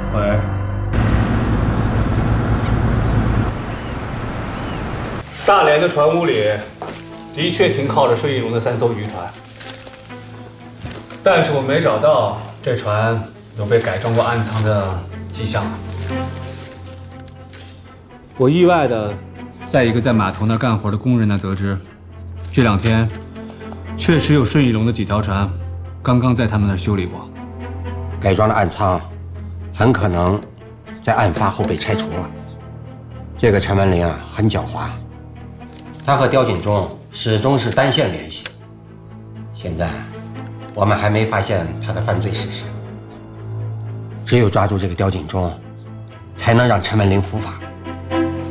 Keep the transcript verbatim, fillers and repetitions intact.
喂。大连的船坞里，的确停靠着顺义龙的三艘渔船，但是我没找到这船有被改装过暗藏的迹象。我意外的，在一个在码头那干活的工人那得知，这两天确实有顺义龙的几条船，刚刚在他们那儿修理过。 改装的暗仓，很可能在案发后被拆除了。这个陈文林啊，很狡猾。 他和刁锦忠始终是单线联系，现在我们还没发现他的犯罪事实。只有抓住这个刁锦忠，才能让陈文林伏法。